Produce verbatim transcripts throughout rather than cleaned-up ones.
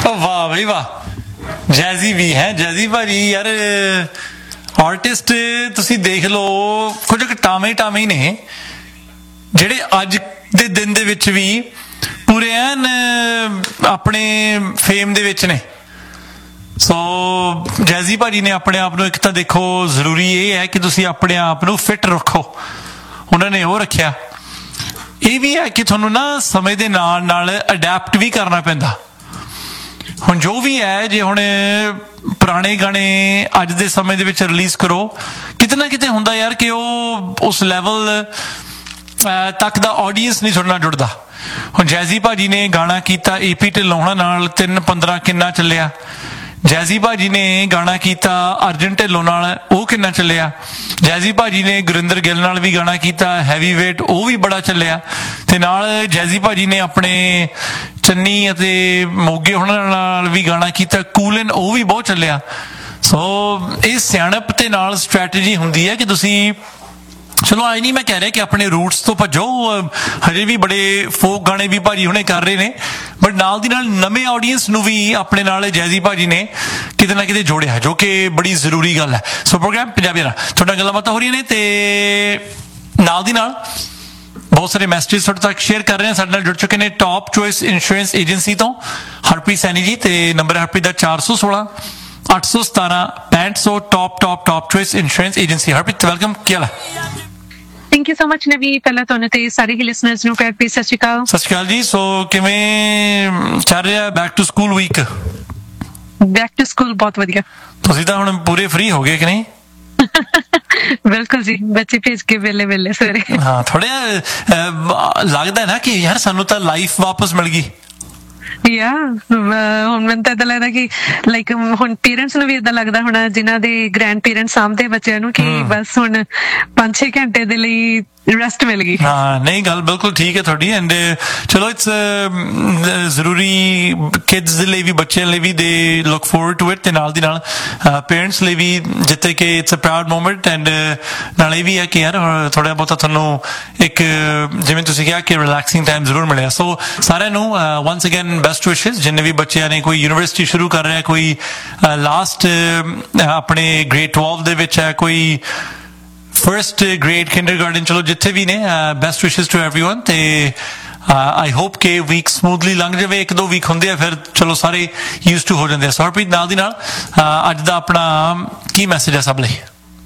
ਵਾਹ ਬਈ ਵਾਹ, ਜੈਜ਼ੀ ਵੀ ਹੈ। ਜੈਜ਼ੀ ਭਾਜੀ ਯਾਰ ਆਰਟਿਸਟ ਤੁਸੀਂ ਦੇਖ ਲਓ, ਕੁਝ ਕੁ ਟਾਵੇਂ ਟਾਵੇਂ ਨੇ ਜਿਹੜੇ ਅੱਜ ਦੇ ਦਿਨ ਦੇ ਵਿੱਚ ਵੀ ਪੂਰੇ ਐਨ ਆਪਣੇ ਫੇਮ ਦੇ ਵਿੱਚ ਨੇ। ਸੋ ਜੈਜ਼ੀ ਭਾਜੀ ਨੇ ਆਪਣੇ ਆਪ ਨੂੰ, ਇੱਕ ਤਾਂ ਦੇਖੋ ਜ਼ਰੂਰੀ ਇਹ ਹੈ ਕਿ ਤੁਸੀਂ ਆਪਣੇ ਆਪ ਨੂੰ ਫਿੱਟ ਰੱਖੋ, ਉਹਨਾਂ ਨੇ ਉਹ ਰੱਖਿਆ। ਇਹ ਵੀ ਹੈ ਕਿ ਤੁਹਾਨੂੰ ਨਾ ਸਮੇਂ ਦੇ ਨਾਲ ਨਾਲ ਅਡੈਪਟ ਵੀ ਕਰਨਾ ਪੈਂਦਾ। ਹੁਣ ਜੋ ਵੀ ਹੈ, ਜੇ ਹੁਣ ਪੁਰਾਣੇ ਗਾਣੇ ਅੱਜ ਦੇ ਸਮੇਂ ਦੇ ਵਿੱਚ ਰਿਲੀਜ਼ ਕਰੋ, ਕਿਤੇ ਨਾ ਕਿਤੇ ਹੁੰਦਾ ਯਾਰ ਕਿ ਉਹ ਉਸ ਲੈਵਲ ਤੱਕ ਦਾ ਆਡੀਅੰਸ ਨਹੀਂ ਤੁਹਾਡੇ ਨਾਲ ਜੁੜਦਾ। ਹੁਣ ਜੈਜ਼ੀ ਭਾਜੀ ਨੇ ਗਾਣਾ ਕੀਤਾ ਏ ਪੀ ਢਿੱਲੋਂ ਨਾਲ, ਤਿੰਨ ਪੰਦਰਾਂ ਕਿੰਨਾ ਚੱਲਿਆ। ਜੈਜ਼ੀ ਭਾਜੀ ਨੇ ਗਾਣਾ ਕੀਤਾ ਅਰਜਨ ਢਿੱਲੋਂ ਨਾਲ, ਉਹ ਕਿੰਨਾ ਚੱਲਿਆ। ਜੈਜ਼ੀ ਭਾਜੀ ਨੇ ਗੁਰਿੰਦਰ ਗਿੱਲ ਨਾਲ ਵੀ ਗਾਣਾ ਕੀਤਾ ਹੈਵੀ ਵੇਟ, ਉਹ ਵੀ ਬੜਾ ਚੱਲਿਆ। ਤੇ ਨਾਲ ਜੈਜ਼ੀ ਭਾਜੀ ਨੇ ਆਪਣੇ ਚੰਨੀ ਅਤੇ ਮੋਗੇ ਉਹਨਾਂ ਨਾਲ ਵੀ ਗਾਣਾ ਕੀਤਾ ਕੂਲਨ, ਉਹ ਵੀ ਬਹੁਤ ਚੱਲਿਆ। ਸੋ ਇਹ ਸਿਆਣਪ ਤੇ ਨਾਲ ਸਟ੍ਰੈਟਜੀ ਹੁੰਦੀ ਹੈ ਕਿ ਤੁਸੀਂ, ਚਲੋ ਆਈ ਨਹੀਂ ਮੈਂ ਕਹਿ ਰਿਹਾ ਕਿ ਆਪਣੇ ਰੂਟਸ ਤੋਂ ਭੱਜੋ, ਹਜੇ ਵੀ ਬੜੇ ਫੋਕ ਗਾਣੇ ਵੀ ਭਾਜੀ ਹੁਣੇ ਕਰ ਰਹੇ ਨੇ, ਬਟ ਨਾਲ ਦੀ ਨਾਲ ਨਵੇਂ ਆਡੀਅੰਸ ਨੂੰ ਵੀ ਆਪਣੇ ਨਾਲ ਜੈਜ਼ੀ ਭਾਜੀ ਨੇ ਕਿਤੇ ਨਾ ਕਿਤੇ ਜੋੜਿਆ, ਜੋ ਕਿ ਬੜੀ ਜ਼ਰੂਰੀ ਗੱਲ ਹੈ। ਸੋ ਪ੍ਰੋਗਰਾਮ ਪੰਜਾਬੀ ਨਾਲ ਤੁਹਾਡਾ ਗੱਲਾਂ ਬਾਤਾਂ ਹੋ ਰਹੀਆਂ ਨੇ ਤੇ ਨਾਲ ਦੀ ਨਾਲ ਬਹੁਤ ਸਾਰੇ ਮੈਸੇਜ ਤੁਹਾਡੇ ਤੱਕ ਸ਼ੇਅਰ ਕਰ ਰਹੇ ਨੇ। ਸਾਡੇ ਨਾਲ ਜੁੜ ਚੁੱਕੇ ਨੇ ਟੌਪ ਚੋਇਸ ਇੰਸ਼ੋਰੈਂਸ ਏਜੰਸੀ ਤੋਂ ਹਰਪ੍ਰੀਤ ਸੈਣੀ ਜੀ, ਤੇ ਨੰਬਰ ਹਰਪ੍ਰੀਤ ਦਾ ਚਾਰ ਸੌ ਸੋਲਾਂ ਅੱਠ ਸੌ ਸਤਾਰਾਂ ਪੈਂਹਠ ਸੌ। Top top top choice insurance agency. Harpreet welcome, ਕੀ ਹਾਲ ਹੈ? ਥੈਂਕ ਯੂ ਸੋ ਮਚ ਨਵੀ, ਪਹਿਲਾਂ ਤੁਹਾਨੂੰ ਤੇ ਸਾਰੇ ਹੀ ਲਿਸਨਰਸ ਨੂੰ ਪਿਆਰ ਭਰੀ ਸਤਿ ਸ਼੍ਰੀ ਅਕਾਲ। ਸਤਿ ਸ਼੍ਰੀ ਅਕਾਲ ਜੀ। ਸੋ ਕਿਵੇਂ ਚੱਲ ਰਿਹਾ back to school week? Back to school ਬਹੁਤ ਵਧੀਆ। ਤੁਸੀਂ ਤਾਂ ਹੁਣ ਪੂਰੇ ਫ੍ਰੀ ਹੋ ਗਏ ਕਿ ਨਹੀਂ? ਬਿਲਕੁਲ ਜੀ, ਬੱਚੇ ਭੇਜ ਕੇ ਵੇਲੇ ਵੇਲੇ ਸਵੇਰੇ। ਹਾਂ, ਥੋੜ੍ਹਾ ਲੱਗਦਾ ਨਾ ਕਿ ਯਾਰ ਸਾਨੂੰ ਤਾਂ ਲਾਈਫ ਵਾਪਸ ਮਿਲ ਗਈ। ਯਾ ਹੁਣ ਮੈਨੂੰ ਤਾਂ ਏਦਾਂ ਲੱਗਦਾ ਕਿ ਲਾਈਕ ਹੁਣ ਪੇਰੈਂਟਸ ਨੂੰ ਵੀ ਏਦਾਂ ਲੱਗਦਾ ਹੋਣਾ ਜਿਨ੍ਹਾਂ ਦੇ ਗ੍ਰੈਂਡ ਪੇਰੈਂਟਸ ਸਾਂਭਦੇ ਬੱਚਿਆਂ ਨੂੰ, ਕਿ ਬਸ ਹੁਣ ਪੰਜ ਛੇ ਘੰਟੇ ਦੇ ਲਈ ਰੈਸਟ ਮਿਲ ਗਈ। ਹਾਂ ਨਹੀਂ, ਗੱਲ ਬਿਲਕੁਲ ਠੀਕ ਹੈ ਤੁਹਾਡੀ। ਐਂਡ ਚਲੋ ਇਟਸ ਜ਼ਰੂਰੀ ਕਿਡਸ ਦੇ ਲਈ ਵੀ, ਬੱਚਿਆਂ ਲਈ ਵੀ, ਦੇ ਲੁੱਕ ਫੋਰਵਰਡ ਟੂ ਇਟ, ਤੇ ਨਾਲ ਦੀ ਨਾਲ ਪੇਰੈਂਟਸ ਲਈ ਵੀ, ਜਿੱਥੇ ਕਿ it's a proud moment. And ਨਾਲ ਇਹ ਵੀ ਹੈ ਕਿ ਯਾਰ ਥੋੜ੍ਹਾ ਬਹੁਤਾ ਤੁਹਾਨੂੰ ਇੱਕ, ਜਿਵੇਂ ਤੁਸੀਂ ਕਿਹਾ ਕਿ ਰਿਲੈਕਸਿੰਗ ਟਾਈਮ ਜ਼ਰੂਰ ਮਿਲਿਆ। ਸੋ ਸਾਰਿਆਂ ਨੂੰ ਵਨਸ ਅਗੇਨ ਬੈਸਟ ਵਿਸ਼ੇਸ। ਜਿੰਨੇ ਵੀ ਬੱਚਿਆਂ ਨੇ, ਕੋਈ ਯੂਨੀਵਰਸਿਟੀ ਸ਼ੁਰੂ ਕਰ ਰਿਹਾ, ਕੋਈ ਲਾਸਟ ਆਪਣੇ ਗ੍ਰੇਡ ਟਵੈਲਵ ਦੇ ਵਿੱਚ ਹੈ, ਕੋਈ ਫਰਸਟ ਗ੍ਰੇਡ ਕਿੰਡਰਗਾਰਟਨ, ਚਲੋ ਜਿੱਥੇ ਵੀ ਨੇ, ਬੈਸਟ ਵਿਸ਼ੇਸ ਟੂ ਐਵਰੀਵਨ। ਤੇ ਆਈ ਹੋਪ ਕਿ ਵੀਕ ਸਮੂਥਲੀ ਲੰਘ ਜਾਵੇ। ਇੱਕ ਦੋ ਵੀਕ ਹੁੰਦੇ ਆ ਫਿਰ ਚਲੋ ਸਾਰੇ ਯੂਜ਼ ਟੂ ਹੋ ਜਾਂਦੇ ਆ। ਸੋ ਹਰਪ੍ਰੀਤ, ਨਾਲ ਦੀ ਨਾਲ ਅੱਜ ਦਾ ਆਪਣਾ ਕੀ ਮੈਸੇਜ ਹੈ ਸਭ ਲਈ?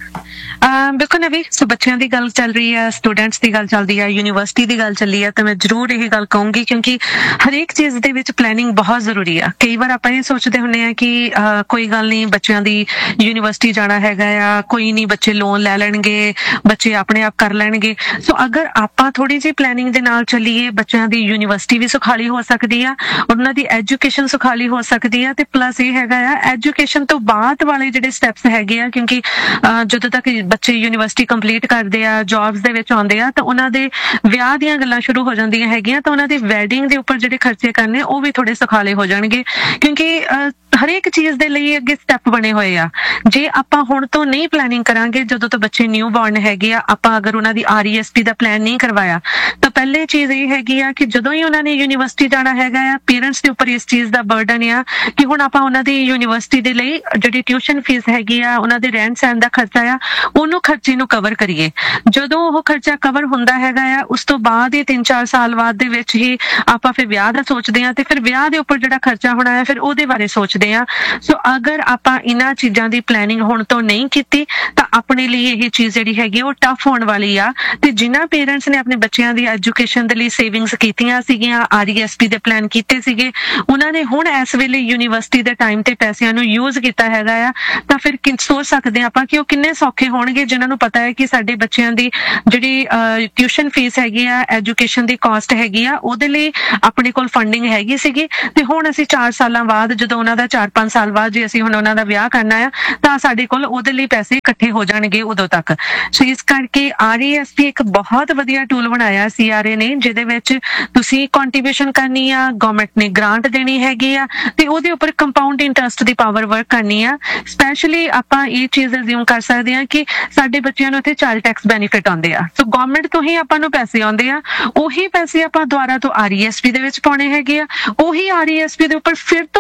ਬਿਲਕੁਲ ਨਵੀ, ਸੋ ਬੱਚਿਆਂ ਦੀ ਗੱਲ ਚੱਲ ਰਹੀ ਹੈ, ਸਟੂਡੈਂਟਸ ਦੀ ਗੱਲ ਚੱਲਦੀ ਹੈ, ਯੂਨੀਵਰਸਿਟੀ ਦੀ ਗੱਲ ਚੱਲੀ ਹੈ, ਤਾਂ ਮੈਂ ਜ਼ਰੂਰ ਇਹ ਗੱਲ ਕਹੂੰਗੀ ਕਿਉਂਕਿ ਹਰੇਕ ਚੀਜ਼ ਦੇ ਵਿੱਚ ਪਲੈਨਿੰਗ ਬਹੁਤ ਜ਼ਰੂਰੀ ਆ। ਕਈ ਵਾਰ ਆਪਾਂ ਇਹ ਸੋਚਦੇ ਹੁੰਦੇ ਆ ਕਿ ਕੋਈ ਗੱਲ ਨਹੀਂ, ਬੱਚਿਆਂ ਦੀ ਯੂਨੀਵਰਸਿਟੀ ਜਾਣਾ ਹੈਗਾ ਆ, ਕੋਈ ਨਹੀਂ, ਬੱਚੇ ਲੋਨ ਲੈ ਲੈਣਗੇ, ਬੱਚੇ ਆਪਣੇ ਆਪ ਕਰ ਲੈਣਗੇ। ਸੋ ਅਗਰ ਆਪਾਂ ਥੋੜੀ ਜਿਹੀ ਪਲੈਨਿੰਗ ਦੇ ਨਾਲ ਚੱਲੀਏ, ਬੱਚਿਆਂ ਦੀ ਯੂਨੀਵਰਸਿਟੀ ਵੀ ਸੁਖਾਲੀ ਹੋ ਸਕਦੀ ਆ, ਉਹਨਾਂ ਦੀ ਐਜੂਕੇਸ਼ਨ ਸੁਖਾਲੀ ਹੋ ਸਕਦੀ ਆ, ਤੇ ਪਲੱਸ ਇਹ ਹੈਗਾ ਆ ਐਜੂਕੇਸ਼ਨ ਤੋਂ ਬਾਅਦ ਵਾਲੇ ਜਿਹੜੇ ਸਟੈਪਸ ਹੈਗੇ ਆ, ਕਿਉਂਕਿ ਜਦੋਂ ਤੱਕ ਬੱਚੇ ਯੂਨੀਵਰਸਿਟੀ ਕੰਪਲੀਟ ਕਰਦੇ ਆ, ਜੌਬਸ ਦੇ ਵਿੱਚ ਆਉਂਦੇ ਆ, ਤਾਂ ਉਹਨਾਂ ਦੇ ਵਿਆਹ ਦੀਆਂ ਗੱਲਾਂ ਸ਼ੁਰੂ ਹੋ ਜਾਂਦੀਆਂ ਹੈਗੀਆਂ, ਤਾਂ ਉਹਨਾਂ ਦੀ ਵੈਡਿੰਗ ਦੇ ਉੱਪਰ ਜਿਹੜੇ ਖਰਚੇ ਕਰਨੇ ਉਹ ਵੀ ਥੋੜੇ ਸੁਖਾਲੇ ਹੋ ਜਾਣਗੇ। ਕਿਉਂਕਿ ਹਰੇਕ ਚੀਜ਼ ਦੇ ਲਈ ਅੱਗੇ ਸਟੈਪ ਬਣੇ ਹੋਏ ਆ। ਜੇ ਆਪਾਂ ਹੁਣ ਤੋਂ ਨਹੀਂ ਪਲੈਨਿੰਗ ਕਰਾਂਗੇ, ਜਦੋਂ ਤੋਂ ਬੱਚੇ ਨਿਊ ਬੋਰਨ ਹੈਗੇ ਆ, ਆਪਾਂ ਅਗਰ ਉਹਨਾਂ ਦੀ ਆਰ ਈ ਐਸ ਪੀ ਦਾ ਪਲਾਨ ਨਹੀਂ ਕਰਵਾਇਆ, ਤਾਂ ਪਹਿਲੇ ਚੀਜ਼ ਇਹ ਹੈਗੀ ਆ ਕਿ ਜਦੋਂ ਹੀ ਉਹਨਾਂ ਨੇ ਯੂਨੀਵਰਸਿਟੀ ਜਾਣਾ ਹੈਗਾ ਆ, ਪੇਰੈਂਟਸ ਦੇ ਉੱਪਰ ਇਸ ਚੀਜ਼ ਦਾ ਬਰਡਨ ਆ ਕਿ ਹੁਣ ਆਪਾਂ ਉਹਨਾਂ ਦੀ ਯੂਨੀਵਰਸਿਟੀ ਦੇ ਲਈ ਜਿਹੜੀ ਟਿਊਸ਼ਨ ਫੀਸ ਹੈਗੀ ਆ, ਉਹਨਾਂ ਦੇ ਰਹਿਣ ਸਹਿਣ ਦਾ ਖਰਚਾ ਆ, ਉਹਨੂੰ ਖਰਚੇ ਨੂੰ ਕਵਰ ਕਰੀਏ। ਜਦੋਂ ਉਹ ਖਰਚਾ ਕਵਰ ਹੁੰਦਾ ਹੈਗਾ ਆ, ਉਸ ਤੋਂ ਬਾਅਦ ਹੀ ਤਿੰਨ ਚਾਰ ਸਾਲ ਬਾਅਦ ਦੇ ਵਿੱਚ ਹੀ ਆਪਾਂ ਫਿਰ ਵਿਆਹ ਦਾ ਸੋਚਦੇ ਹਾਂ, ਤੇ ਫਿਰ ਵਿਆਹ ਦੇ ਉੱਪਰ ਜਿਹੜਾ ਖਰਚਾ ਹੋਣਾ ਹੈ ਫਿਰ ਉਹਦੇ ਬਾਰੇ ਸੋਚਦੇ ਹਾਂ। ਸੋ ਅਗਰ ਆਪਾਂ ਇਹਨਾਂ ਚੀਜ਼ਾਂ ਦੀ ਪਲੈਨਿੰਗ ਹੁਣ ਤੋਂ ਨਹੀਂ ਕੀਤੀ, ਤਾਂ ਆਪਣੇ ਲਈ ਇਹ ਚੀਜ਼ ਜਿਹੜੀ ਹੈਗੀ ਉਹ ਟਫ ਹੋਣ ਵਾਲੀ ਆ। ਤੇ ਜਿਨ੍ਹਾਂ ਪੇਰੈਂਟਸ ਨੇ ਆਪਣੇ ਬੱਚਿਆਂ ਦੀ ਐਜੂਕੇਸ਼ਨ ਦੇ ਲਈ ਸੇਵਿੰਗਸ ਕੀਤੀਆਂ ਸੀਗੀਆਂ, ਆਰ ਈ ਐਸ ਪੀ ਦੇ ਪਲਾਨ ਕੀਤੇ ਸੀਗੇ, ਉਹਨਾਂ ਨੇ ਹੁਣ ਇਸ ਵੇਲੇ ਯੂਨੀਵਰਸਿਟੀ ਦੇ ਟਾਈਮ ਤੇ ਪੈਸਿਆਂ ਨੂੰ ਯੂਜ਼ ਕੀਤਾ ਹੈਗਾ ਆ, ਤਾਂ ਫਿਰ ਸੋਚ ਸਕਦੇ ਆਪਾਂ ਕਿ ਉਹ ਕਿੰਨੇ ਸੌਖੇ ਹੋਣਗੇ ਜਿਨ੍ਹਾਂ ਨੂੰ ਪਤਾ ਹੈ ਕਿ ਸਾਡੇ ਬੱਚਿਆਂ ਦੀ ਜਿਹੜੀ ਟਿਊਸ਼ਨ ਫੀਸ ਹੈਗੀ ਆ, ਐਜੂਕੇਸ਼ਨ ਦੀ ਕਾਸਟ ਹੈਗੀ ਆ, ਉਹਦੇ ਲਈ ਆਪਣੇ ਕੋਲ ਫੰਡਿੰਗ ਹੈਗੀ ਸੀਗੀ, ਤੇ ਹੁਣ ਅਸੀਂ ਚਾਰ ਸਾਲਾਂ ਬਾਅਦ, ਜਦੋਂ ਉਹਨਾਂ ਦਾ ਚਾਰ ਪੰਜ ਸਾਲ ਬਾਅਦ ਜੇ ਅਸੀਂ ਹੁਣ ਉਹਨਾਂ ਦਾ ਵਿਆਹ ਕਰਨਾ ਆ, ਤਾਂ ਸਾਡੇ ਕੋਲ ਉਹਦੇ ਲਈ ਪੈਸੇ ਇਕੱਠੇ ਹੋ ਜਾਣਗੇ ਉਦੋਂ ਤੱਕ। ਸੋ ਇਸ ਕਰਕੇ ਆਰ ਈ ਐਸ ਪੀ ਇੱਕ ਬਹੁਤ ਵਧੀਆ ਟੂਲ ਬਣਾਇਆ ਸੀ ਆਰ ਏ ਨੇ, ਜਿਹਦੇ ਵਿੱਚ ਤੁਸੀਂ ਕੰਟਰੀਬਿਊਸ਼ਨ ਕਰਨੀ ਆ, ਗਵਰਨਮੈਂਟ ਨੇ ਗ੍ਰਾਂਟ ਦੇਣੀ ਹੈਗੀ ਆ, ਤੇ ਉਹਦੇ ਉੱਪਰ ਕੰਪਾਊਂਡ ਇੰਟਰਸਟ ਦੀ ਪਾਵਰ ਵਰਕ ਕਰਨੀ ਆ। ਸਪੈਸ਼ਲੀ ਆਪਾਂ ਇਹ ਚੀਜ਼ ਅਸਿਊਮ ਕਰ ਸਕਦੇ ਹਾਂ ਕਿ ਸਾਡੇ ਬੱਚਿਆਂ ਨੂੰ ਇੱਥੇ ਚਾਈਲਡ ਟੈਕਸ ਬੈਨੀਫਿਟ ਆਉਂਦੇ ਆ, ਸੋ ਗਵਰਨਮੈਂਟ ਤੋਂ ਹੀ ਆਪਾਂ ਨੂੰ ਪੈਸੇ ਆਉਂਦੇ ਆ, ਉਹੀ ਪੈਸੇ ਆਪਾਂ ਦੁਆਰਾ ਤੋਂ ਆਰ ਈ ਐਸ ਪੀ ਦੇ ਵਿੱਚ ਪਾਉਣੇ ਹੈਗੇ ਆ, ਉਹੀ ਆਰ ਈ ਐਸ ਪੀ ਦੇ ਉੱਪਰ ਫਿਰ ਤੋਂ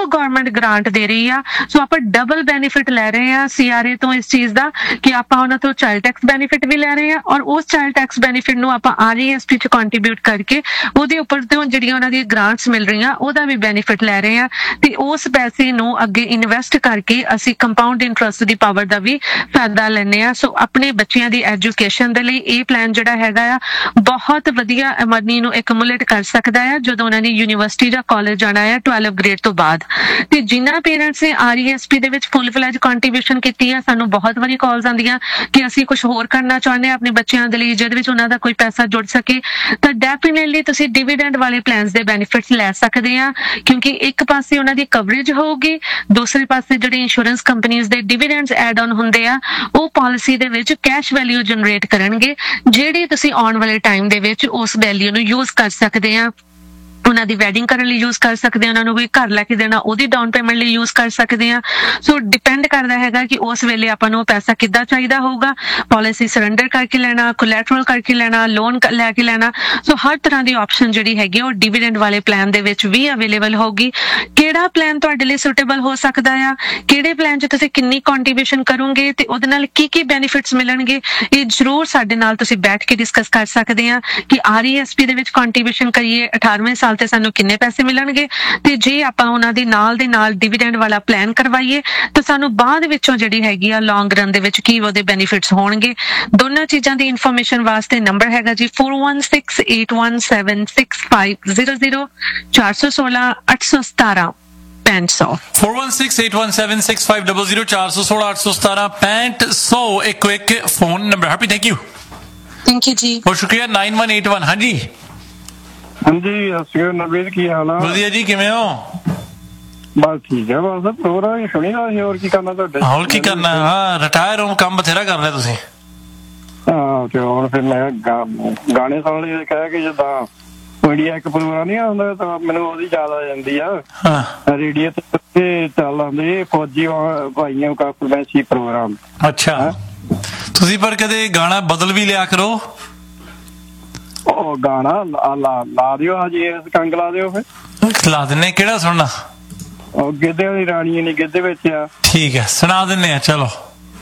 ਗਵਰਨਮੈਂਟ ਗ੍ਰਾਂਟ ਦੇ ਰਹੀ ਆ। ਸੋ ਆਪਾਂ ਡਬਲ ਬੈਨੀਫਿਟ ਲੈ ਰਹੇ ਆ ਸੀਆਰਏ ਤੋਂ ਇਸ ਚੀਜ਼ ਦਾ ਕਿ ਆਪਾਂ ਉਹਨਾਂ ਤੋਂ ਚਾਈਲਡ ਟੈਕਸ ਬੈਨੀਫਿਟ ਵੀ ਲੈ ਰਹੇ ਆ ਔਰ ਉਸ ਚਾਈਲਡ ਟੈਕਸ ਬੈਨੀਫਿਟ ਨੂੰ ਆਪਾਂ ਆਰਈਐਸਪੀ ਚ ਕੰਟਰੀਬਿਊਟ ਕਰਕੇ ਉਹਦੇ ਉੱਪਰ ਤੋਂ ਜਿਹੜੀਆਂ ਉਹਨਾਂ ਦੀ ਗ੍ਰਾਂਟਸ ਮਿਲ ਰਹੀਆਂ ਉਹਦਾ ਵੀ ਬੈਨੀਫਿਟ ਲੈ ਰਹੇ ਆ ਤੇ ਉਸ ਪੈਸੇ ਨੂੰ ਅੱਗੇ ਇਨਵੈਸਟ ਕਰਕੇ ਅਸੀਂ ਕੰਪਾਊਂਡ ਇੰਟਰਸਟ ਦੀ ਪਾਵਰ ਦਾ ਵੀ ਫਾਇਦਾ ਲੈਂਦੇ ਆ। ਸੋ ਆਪਣੇ ਬੱਚਿਆਂ ਦੀ ਐਜੂਕੇਸ਼ਨ ਦੇ ਲਈ ਇਹ ਪਲਾਨ ਜਿਹੜਾ ਹੈਗਾ ਆ ਬਹੁਤ ਵਧੀਆ ਮਨੀ ਨੂੰ ਐਕੂਮੂਲੇਟ ਕਰ ਸਕਦਾ ਆ ਜਦੋਂ ਉਹਨਾਂ ਨੇ ਯੂਨੀਵਰਸਿਟੀ ਜਾਂ ਕਾਲਜ ਜਾਣਾ ਹੈ ਬਾਰ੍ਹਵੀਂ ਗ੍ਰੇਡ ਤੋਂ ਬਾਅਦ। ਤੇ ਜਿਨ੍ਹਾਂ ਪੇਰੈਂਟਸ ਨੇ ਆਰਈਐਸਪੀ ਦੇ ਵਿੱਚ ਫੁੱਲ ਫਲੈਜ ਕੰਟਰੀਬਿਊਸ਼ਨ ਕੀਤੀ ਆ, ਸਾਨੂੰ ਬਹੁਤ ਵਾਰੀ ਕਾਲਸ ਆਉਂਦੀਆਂ ਕਿ ਅਸੀਂ ਕੁਝ ਹੋਰ ਕਰਨਾ ਚਾਹੁੰਦੇ ਆ ਆਪਣੇ ਬੱਚਿਆਂ ਦੇ ਲਈ ਜਿਹਦੇ ਵਿੱਚ ਉਹਨਾਂ ਦਾ ਕੋਈ ਪੈਸਾ ਜੁੜ ਸਕੇ, ਤਾਂ ਡੈਫੀਨੇਟਲੀ ਤੁਸੀਂ ਡਿਵੀਡੈਂਡ ਵਾਲੇ ਪਲਾਨਸ ਦੇ ਬੈਨੀਫਿਟਸ ਲੈ ਸਕਦੇ ਆ ਕਿਉਂਕਿ ਇੱਕ ਪਾਸੇ ਉਹਨਾਂ ਦੀ ਕਵਰੇਜ ਹੋਊਗੀ, ਦੂਸਰੇ ਪਾਸੇ ਜਿਹੜੇ ਇੰਸ਼ੋਰੈਂਸ ਕੰਪਨੀਆਂ ਦੇ ਡਿਵੀਡੈਂਡਸ ਐਡ ਆਨ ਹੁੰਦੇ ਆ ਉਹ ਪਾਲਿਸੀ ਦੇ ਵਿੱਚ ਕੈਸ਼ ਵੈਲਿਊ ਜਨਰੇਟ ਕਰਨਗੇ ਜਿਹੜੀ ਤੁਸੀਂ ਆਉਣ ਵਾਲੇ ਟਾਈਮ ਦੇ ਵਿੱਚ ਉਸ ਵੈਲਿਊ ਨੂੰ ਯੂਜ਼ ਕਰ ਸਕਦੇ ਆ। ਉਹਨਾਂ ਦੀ ਵੈਡਿੰਗ ਕਰਨ ਲਈ ਯੂਜ਼ ਕਰ ਸਕਦੇ ਆ, ਉਹਨਾਂ ਨੂੰ ਕੋਈ ਘਰ ਲੈ ਕੇ ਦੇਣਾ ਉਹਦੀ ਡਾਊਨ ਪੇਮੈਂਟ ਲਈ ਯੂਜ਼ ਕਰ ਸਕਦੇ ਆ। ਸੋ ਡਿਪੈਂਡ ਕਰਦਾ ਹੈਗਾ ਕਿ ਉਸ ਵੇਲੇ ਆਪਾਂ ਨੂੰ ਪੈਸਾ ਕਿੱਦਾਂ ਚਾਹੀਦਾ ਹੋਊਗਾ, ਪਾਲਿਸੀ ਸਰੈਂਡਰ ਕਰਕੇ ਲੈਣਾ, ਕੋਲੈਟਰਲ ਕਰਕੇ ਲੈਣਾ, ਲੋਨ ਲੈ ਕੇ ਲੈਣਾ। ਸੋ ਹਰ ਤਰ੍ਹਾਂ ਦੀ ਆਪਸ਼ਨ ਜਿਹੜੀ ਹੈਗੀ ਉਹ ਡਿਵੀਡੈਂਡ ਵਾਲੇ ਪਲਾਨ ਦੇ ਵਿੱਚ ਵੀ ਅਵੇਲੇਬਲ ਹੋਊਗੀ। ਕਿਹੜਾ ਪਲਾਨ ਤੁਹਾਡੇ ਲਈ ਸੁਟੇਬਲ ਹੋ ਸਕਦਾ ਆ, ਕਿਹੜੇ ਪਲਾਨ 'ਚ ਤੁਸੀਂ ਕਿੰਨੀ ਕੰਟਰੀਬਿਊਸ਼ਨ ਕਰੋਗੇ ਤੇ ਉਹਦੇ ਨਾਲ ਕੀ ਕੀ ਬੈਨੀਫਿਟਸ ਮਿਲਣਗੇ, ਇਹ ਜ਼ਰੂਰ ਸਾਡੇ ਨਾਲ ਤੁਸੀਂ ਬੈਠ ਕੇ ਡਿਸਕਸ ਕਰ ਸਕਦੇ ਆ ਕਿ ਆਰਈਐਸਪੀ ਦੇ ਵਿੱਚ ਕੰਟਰੀਬਿਊਸ਼ਨ ਕਰੀਏ ਅਠਾਰਵੇਂ ਸਾਲ ਤੇ ਸਾਨੂੰ ਕਿੰਨੇ ਪੈਸੇ ਮਿਲਣਗੇ ਤੇ ਜੇ ਆਪਾਂ ਉਹਨਾਂ ਦੀ ਨਾਲ ਦੇ ਨਾਲ ਡਿਵੀਡੈਂਡ ਵਾਲਾ ਪਲਾਨ ਕਰਵਾਈਏ ਤਾਂ ਸਾਨੂੰ ਬਾਅਦ ਵਿੱਚੋਂ ਜਿਹੜੀ ਹੈਗੀ ਆ ਲੌਂਗ ਰਨ ਦੇ ਵਿੱਚ ਕੀ ਉਹਦੇ ਬੈਨੀਫਿਟਸ ਹੋਣਗੇ। ਦੋਨਾਂ ਚੀਜ਼ਾਂ ਦੀ ਇਨਫੋਰਮੇਸ਼ਨ ਵਾਸਤੇ ਨੰਬਰ ਹੈਗਾ ਜੀ four one six eight one seven six five zero zero ਚਾਰ ਸੌ ਸੋਲਾਂ ਅੱਠ ਸੌ ਸਤਾਰਾਂ ਪੈਂਹਠ ਸੌ four one six eight one seven six five zero zero ਚਾਰ ਸੌ ਸੋਲਾਂ ਅੱਠ ਸੌ ਸਤਾਰਾਂ ਪੈਂਹਠ ਸੌ ਇੱਕ ਇੱਕ phone number. Happy thank you thank you ਜੀ, ਬਹੁਤ ਸ਼ੁਕਰੀਆ। nine one eight one ਹਾਂਜੀ ਹਾਂਜੀ ਅਸੀਂ ਨਵੀਦ ਕੀ ਹਾਲ ਆ? ਵਧੀਆ ਜੀ, ਕਿਵੇਂ ਹੋ? ਬਸ ਠੀਕ ਹੈ, ਬਸ ਪ੍ਰੋਗਰਾਮ ਹੀ ਸੁਣੀ ਨਾ, ਹੋਰ ਕੀ ਕਰਨਾ ਤੁਹਾਡੇ? ਹੋਰ ਕੀ ਕਰਨਾ, ਹਾਂ ਰਿਟਾਇਰ ਹੋ, ਕੰਮ ਬਥੇਰਾ ਕਰ ਲਿਆ ਤੁਸੀਂ। ਹਾਂ ਤੇ ਹੁਣ ਫਿਰ ਮੈਂ ਗਾਣੇ ਸੁਣ ਲਈ, ਕਹਿ ਕੇ ਜਿੱਦਾਂ ਇੰਡੀਆ ਇੱਕ ਪ੍ਰੋਗਰਾਮ ਨਹੀਂ ਆਉਂਦਾ ਤਾਂ ਮੈਨੂੰ ਉਹਦੀ ਯਾਦ ਆ ਜਾਂਦੀ ਆ। ਹਾਂ ਰੇਡੀਓ ਤੇ ਚੱਲ ਆਉਂਦੇ ਫੌਜੀ ਭਾਈਆਂ ਦਾ ਫਰਮੈਸ਼ੀ ਪ੍ਰੋਗਰਾਮ। ਅੱਛਾ, ਤੁਸੀਂ ਪਰ ਕਦੇ ਗਾਣਾ ਬਦਲ ਵੀ ਲਿਆ ਕਰੋ। ਉਹ ਗਾਣਾ ਲਾ ਲਾ ਦਿਓ, ਹਜੇ ਕੰਗ ਲਾ ਦਿਓ ਫਿਰ। ਲਾ ਦਿੰਨੇ, ਕਿਹੜਾ ਸੁਣਨਾ? ਉਹ ਗਿੱਧੇ ਵਾਲੀ ਰਾਣੀ ਨੇ ਗਿੱਧੇ ਵਿੱਚ ਆ। ਠੀਕ ਹੈ, ਸੁਣਾ ਦਿੰਨੇ ਆ, ਚਲੋ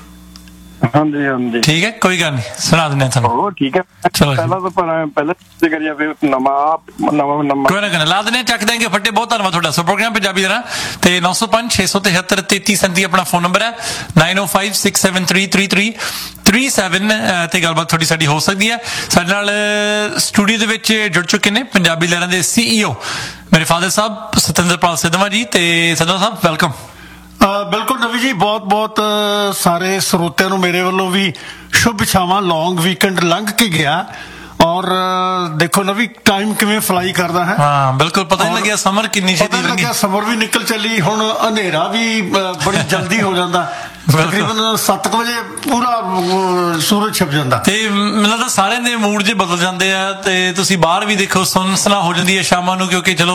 ਹਾਂਜੀ ਹਾਂਜੀ ਠੀਕ ਹੈ, ਕੋਈ ਗੱਲ ਨਹੀਂ, ਸੁਣਾ ਦਿੰਨੇ ਤੁਹਾਨੂੰ। ਉਹ ਠੀਕ ਹੈ, ਚਲੋ ਪਹਿਲਾਂ ਤਾਂ ਪਰ ਪਹਿਲਾਂ ਕਰੀਏ ਫਿਰ ਨਵਾਂ ਨਵਾਂ ਨੰਬਰ ਕੋਈ ਨਾ ਕੋਈ ਨਾ ਲਾ ਦਿੰਨੇ, ਚੱਕ ਦੇਂਗੇ ਫੱਟੇ। ਬਹੁਤ ਧੰਨਵਾਦ ਤੁਹਾਡਾ। ਸੋ ਪ੍ਰੋਗਰਾਮ ਪੰਜਾਬੀ ਦਾ ਤੇ ਨੌ ਸੌ ਪੰਜ ਛੇ ਸੌ ਤਿਹੱਤਰ ਤੇਤੀ ਸੈਂਤੀ ਆਪਣਾ ਫੋਨ ਨੰਬਰ ਹੈ। nine oh five six seven three three three three seven ਤੇ ਗੱਲਬਾਤ ਥੋੜੀ ਸਾਡੀ ਹੋ ਸਕਦੀ ਹੈ। ਸਾਡੇ ਨਾਲ ਸਟੂਡੀਓ ਦੇ ਵਿੱਚ ਜੁੜ ਚੁੱਕੇ ਨੇ ਪੰਜਾਬੀ ਲਹਿਰਾਂ ਦੇ ਸੀਈਓ ਮੇਰੇ ਫਾਦਰ ਸਾਹਿਬ ਸਤਿੰਦਰਪਾਲ ਸਿੱਧਵਾਂ ਜੀ। ਤੇ ਸਤਿੰਦਰ ਸਾਹਿਬ ਵੈਲਕਮ। ਬਿਲਕੁਲ ਨਵੀ ਜੀ, ਬਹੁਤ ਬਹੁਤ ਸਾਰੇ ਸਰੋਤਿਆਂ ਨੂੰ ਮੇਰੇ ਵੱਲੋਂ ਵੀ ਸ਼ੁਭ ਇਛਾਵਾਂ। ਲੌਂਗ ਵੀਕਐਂਡ ਲੰਘ ਕੇ ਗਿਆ ਔਰ ਦੇਖੋ ਨਵੀ ਟਾਈਮ ਕਿਵੇਂ ਫਲਾਈ ਕਰਦਾ ਹੈ। ਹਾਂ ਬਿਲਕੁਲ, ਪਤਾ ਨਹੀਂ ਲੱਗਿਆ ਸਮਰ ਕਿੰਨੀ ਛੇਤੀ ਲੰਘੀ। ਸਮਰ ਵੀ ਨਿਕਲ ਚੱਲੀ, ਹੁਣ ਹਨੇਰਾ ਵੀ ਬੜੀ ਜਲਦੀ ਹੋ ਜਾਂਦਾ। ਤਕਰੀਬਨ ਸੱਤ ਕੁ ਵਜੇ ਪੂਰਾ ਸੂਰਜ ਛਿਪ ਜਾਂਦਾ ਤੇ ਮੈਨੂੰ ਲੱਗਦਾ ਸਾਰਿਆਂ ਦੇ ਮੂਡ ਜੇ ਬਦਲ ਜਾਂਦੇ ਆ। ਤੇ ਤੁਸੀਂ ਬਾਹਰ ਵੀ ਦੇਖੋ ਸੁਨਸਨਾ ਹੋ ਜਾਂਦੀ ਹੈ ਸ਼ਾਮਾਂ ਨੂੰ, ਕਿਉਂਕਿ ਚਲੋ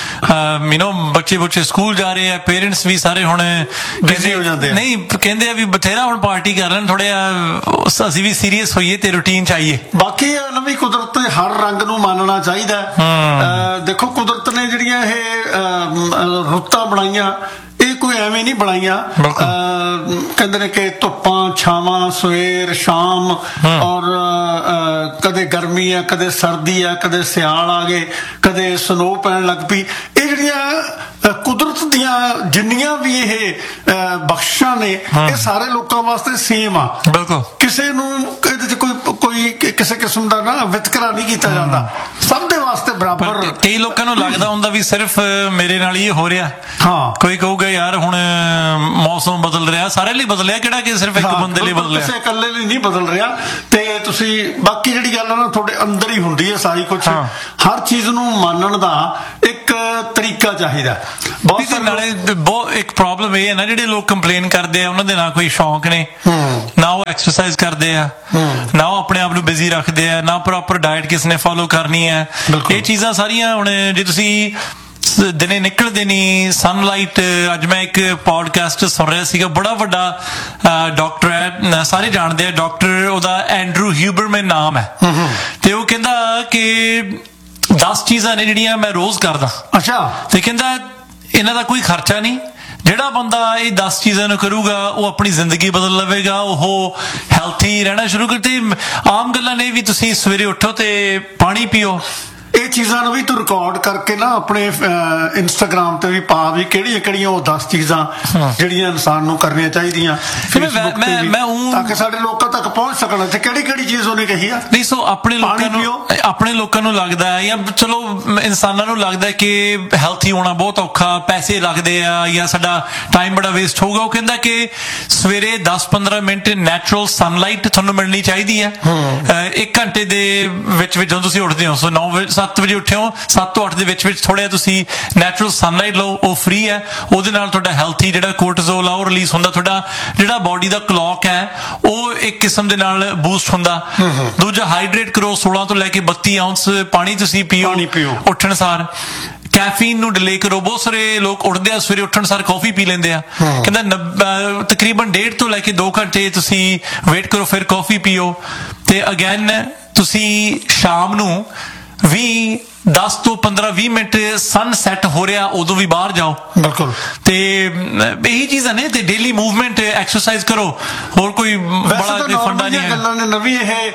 ਯੂ نو ਬੱਚੇ ਬੱਚੇ ਸਕੂਲ ਜਾ ਰਹੇ ਆ, ਪੇਰੈਂਟਸ ਵੀ ਸਾਰੇ ਹੁਣ ਬਿਜ਼ੀ ਹੋ ਜਾਂਦੇ ਆ। ਨਹੀਂ ਕਹਿੰਦੇ ਆ ਵੀ ਬਥੇਰਾ ਹੁਣ ਪਾਰਟੀ ਕਰ ਲੈਣ, ਥੋੜ੍ਹਾ ਅਸੀਂ ਵੀ ਸੀਰੀਅਸ ਹੋਈਏ ਤੇ ਰੂਟੀਨ ਚ ਆਈਏ। ਬਾਕੀ ਨਵੀਂ ਕੁਦਰਤ ਦੇ ਹਰ ਰੰਗ ਨੂੰ ਮੰਨਣਾ ਚਾਹੀਦਾ। ਦੇਖੋ ਕੁਦਰਤ ਨੇ ਜਿਹੜੀਆਂ ਇਹ ਰੁੱਤਾਂ ਬਣਾਈਆਂ ਇਹ ਕੋਈ ਐਵੇਂ ਨਹੀਂ ਬਣਾਈਆਂ। ਕਹਿੰਦੇ ਨੇ ਕਿ ਧੁੱਪਾਂ ਛਾਵਾਂ ਸਵੇਰ ਸ਼ਾਮ ਔਰ ਕਦੇ ਗਰਮੀ ਆ ਕਦੇ ਸਰਦੀ ਆ ਕਦੇ ਸਿਆਲ ਆ ਗਏ ਕਦੇ ਸਨੋ ਪੈਣ ਲੱਗ ਪਈ। ਇਹ ਜਿਹੜੀਆਂ ਕੁਦਰਤ ਦੀਆਂ ਜਿੰਨੀਆਂ ਵੀ ਇਹ ਬਖਸ਼ਾਂ ਨੇ ਇਹ ਸਾਰੇ ਲੋਕਾਂ ਵਾਸਤੇ ਸੇਮ ਆ। ਬਿਲਕੁਲ, ਕਿਸੇ ਨੂੰ ਇਹਦੇ ਚ ਕੋਈ ਕੋਈ ਕਿਸੇ ਕਿਸਮ ਦਾ ਨਾ ਵਿਤਕਰਾ ਨਹੀਂ ਕੀਤਾ ਜਾਂਦਾ, ਸਭ ਦੇ ਵਾਸਤੇ ਬਰਾਬਰ। ਕਈ ਲੋਕਾਂ ਨੂੰ ਲੱਗਦਾ ਹੁੰਦਾ ਵੀ ਸਿਰਫ ਮੇਰੇ ਨਾਲ ਹੀ ਹੋ ਰਿਹਾ। ਹਾਂ, ਕੋਈ ਕਹੂਗਾ ਯਾਰ ਹੁਣ ਮੌਸਮ ਬਦਲ ਰਿਹਾ, ਸਾਰੇ ਲਈ ਬਦਲਿਆ, ਕਿਹੜਾ ਕਿ ਸਿਰਫ ਇੱਕ ਬੰਦੇ ਲਈ ਬਦਲਿਆ, ਕਿਸੇ ਇਕੱਲੇ ਲਈ ਨਹੀਂ ਬਦਲ ਰਿਹਾ। ਤੇ ਤੁਸੀਂ ਬਾਕੀ ਜਿਹੜੀ ਗੱਲ ਆ ਨਾ ਤੁਹਾਡੇ ਅੰਦਰ ਹੀ ਹੁੰਦੀ ਹੈ ਸਾਰੀ ਕੁਛ। ਹਰ ਚੀਜ਼ ਨੂੰ ਮੰਨਣ ਦਾ ਇੱਕ ਤਰੀਕਾ ਚਾਹੀਦਾ। ਬਹੁਤ ਨਾਲੇ ਬਹੁਤ ਇੱਕ ਪ੍ਰੋਬਲਮ ਇਹ ਹੈ ਨਾ, ਜਿਹੜੇ ਲੋਕ ਕੰਪਲੇਨ ਕਰਦੇ ਆ ਉਹਨਾਂ ਦੇ ਨਾ ਕੋਈ ਸ਼ੌਂਕ ਨੇ, ਨਾ ਉਹ ਐਕਸਰਸਾਈਜ਼ ਕਰਦੇ ਆ, ਨਾ ਉਹ ਆਪਣੇ ਆਪ ਨੂੰ ਬਿਜ਼ੀ ਰੱਖਦੇ ਆ, ਨਾ ਪ੍ਰੋਪਰ ਡਾਇਟ ਕਿਸ ਨੇ ਫੋਲੋ ਕਰਨੀ ਹੈ। ਇਹ ਚੀਜ਼ਾਂ ਸਾਰੀਆਂ ਹੁਣ ਜੇ ਤੁਸੀਂ ਦਿਨੇ ਨਿਕਲਦੇ ਨਹੀਂ ਸਨਲਾਈਟ। ਅੱਜ ਮੈਂ ਇੱਕ ਪੋਡਕਾਸਟ ਸੁਣ ਰਿਹਾ ਸੀਗਾ, ਬੜਾ ਵੱਡਾ ਡਾਕਟਰ ਹੈ, ਸਾਰੇ ਜਾਣਦੇ ਆ ਡਾਕਟਰ, ਉਹਦਾ ਐਂਡਰੂ ਹਿਊਬਰਮੈਨ ਨਾਮ ਹੈ। ਤੇ ਉਹ ਕਹਿੰਦਾ ਕਿ ਦਸ ਚੀਜ਼ਾਂ ਨੇ ਜਿਹੜੀਆਂ ਮੈਂ ਰੋਜ਼ ਕਰਦਾ। ਅੱਛਾ। ਤੇ ਕਹਿੰਦਾ ਇਹਨਾਂ ਦਾ ਕੋਈ ਖਰਚਾ ਨਹੀਂ। ਜਿਹੜਾ ਬੰਦਾ ਇਹ ਦਸ ਚੀਜ਼ਾਂ ਨੂੰ ਕਰੂਗਾ ਉਹ ਆਪਣੀ ਜ਼ਿੰਦਗੀ ਬਦਲ ਲਵੇਗਾ, ਉਹ ਹੈਲਥੀ ਰਹਿਣਾ ਸ਼ੁਰੂ ਕਰ। ਤੇ ਆਮ ਗੱਲਾਂ ਨੇ ਵੀ ਤੁਸੀਂ ਸਵੇਰੇ ਉੱਠੋ ਤੇ ਪਾਣੀ ਪੀਓ। ਇਹ ਚੀਜ਼ਾਂ ਨੂੰ ਵੀ ਤੂੰ ਰਿਕਾਰਡ ਕਰਕੇ ਨਾ ਆਪਣੇ ਇੰਸਟਾਗ੍ਰਾਮ ਤੇ ਵੀ ਪਾ ਵੀ ਕਿਹੜੀਆਂ ਕਿਹੜੀਆਂ ਉਹ ਦਸ ਚੀਜ਼ਾਂ ਜਿਹੜੀਆਂ ਇਨਸਾਨ ਨੂੰ ਕਰਨੀਆਂ ਚਾਹੀਦੀਆਂ ਮੈਂ ਮੈਂ ਤਾਂ ਕਿ ਸਾਡੇ ਲੋਕਾਂ ਤੱਕ ਪਹੁੰਚ ਸਕਣ। ਤੇ ਕਿਹੜੀ ਕਿਹੜੀ ਚੀਜ਼ ਉਹਨੇ ਕਹੀ ਆ? ਨਹੀਂ, ਸੋ ਆਪਣੇ ਲੋਕਾਂ ਨੂੰ ਆਪਣੇ ਲੋਕਾਂ ਨੂੰ ਲੱਗਦਾ ਹੈ ਜਾਂ ਚਲੋ ਇਨਸਾਨਾਂ ਨੂੰ ਲੱਗਦਾ ਕਿ ਹੈਲਥੀ ਹੋਣਾ ਬਹੁਤ ਔਖਾ, ਪੈਸੇ ਲੱਗਦੇ ਆ ਜਾਂ ਸਾਡਾ ਟਾਈਮ ਬੜਾ ਵੇਸਟ ਹੋਊਗਾ। ਉਹ ਕਹਿੰਦਾ ਕਿ ਸਵੇਰੇ ਦਸ ਪੰਦਰਾਂ ਮਿੰਟ ਨੈਚੁਰਲ ਸਨਲਾਈਟ ਤੁਹਾਨੂੰ ਮਿਲਣੀ ਚਾਹੀਦੀ ਹੈ ਇੱਕ ਘੰਟੇ ਦੇ ਵਿੱਚ ਵਿੱਚ। ਜਦੋਂ ਤੁਸੀਂ ਉੱਠਦੇ ਹੋ ਸੋ ਨੌ ਵਜੇ ਸੱਤ ਵਜੇ ਉੱਠੇ ਹੋ, ਸੱਤ ਤੋਂ ਅੱਠ ਦੇ ਵਿੱਚ ਵਿੱਚ ਥੋੜ੍ਹਾ ਤੁਸੀਂ ਨੈਚੁਰਲ ਸਨਲਾਈਟ ਲਓ, ਉਹ ਫ੍ਰੀ ਹੈ। ਉਹਦੇ ਨਾਲ ਤੁਹਾਡਾ ਹੈਲਥੀ ਜਿਹੜਾ ਕੋਰਟੀਜ਼ੋਲ ਆ ਉਹ ਰਿਲੀਜ਼ ਹੁੰਦਾ, ਤੁਹਾਡਾ ਜਿਹੜਾ ਬੋਡੀ ਦਾ ਕਲੌਕ ਹੈ ਉਹ ਇੱਕ ਕਿਸਮ ਦੇ ਨਾਲ ਬੂਸਟ ਹੁੰਦਾ। ਦੂਜਾ ਹਾਈਡਰੇਟ ਕਰੋ, ਸੋਲਾਂ ਤੋਂ ਲੈ ਕੇ ਬੱਤੀ ਆਉਂਸ ਪਾਣੀ ਤੁਸੀਂ ਪੀਓ ਉੱਠਣ ਸਾਰ। ਕੈਫੀਨ ਨੂੰ ਡਿਲੇ ਕਰੋ। ਬਹੁਤ ਸਾਰੇ ਲੋਕ ਉੱਠਦੇ ਆ ਸਵੇਰੇ ਉੱਠਣ ਸਾਰ ਕੌਫੀ ਪੀ ਲੈਂਦੇ ਆ। ਕਹਿੰਦਾ ਤਕਰੀਬਨ ਡੇਢ ਤੋਂ ਲੈ ਕੇ ਦੋ ਘੰਟੇ ਤੁਸੀਂ ਵੇਟ ਕਰੋ ਫਿਰ ਕੌਫੀ ਪੀਓ। ਤੇ ਅਗੇਨ ਤੁਸੀਂ ਸ਼ਾਮ ਨੂੰ ਵੀ ਦਸ ਤੋਂ ਪੰਦਰਾਂ ਵੀਹ ਮਿੰਟ ਸਨ ਸੈੱਟ ਹੋ ਰਿਹਾ ਉਦੋਂ ਵੀ ਬਾਹਰ ਜਾਓ। ਬਿਲਕੁਲ। ਤੇ ਇਹੀ ਚੀਜ਼ਾਂ ਨੇ। ਤੇ ਡੇਲੀ ਮੂਵਮੈਂਟ ਐਕਸਰਸਾਈਜ਼ ਕਰੋ, ਹੋਰ ਕੋਈ ਬੜਾ ਕੋਈ ਫੰਡਾ ਨਹੀਂ ਹੈ। ਗੱਲਾਂ ਨੇ ਨਵੀਂ ਇਹ